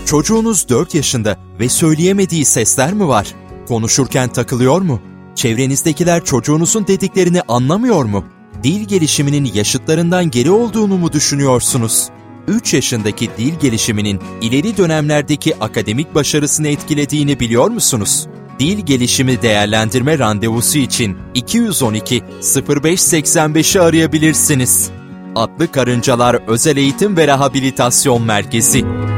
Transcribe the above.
Çocuğunuz 4 yaşında ve söyleyemediği sesler mi var? Konuşurken takılıyor mu? Çevrenizdekiler çocuğunuzun dediklerini anlamıyor mu? Dil gelişiminin yaşıtlarından geri olduğunu mu düşünüyorsunuz? 3 yaşındaki dil gelişiminin ileri dönemlerdeki akademik başarısını etkilediğini biliyor musunuz? Dil gelişimi değerlendirme randevusu için 212 0585'i arayabilirsiniz. Atlı Karıncalar Özel Eğitim ve Rehabilitasyon Merkezi.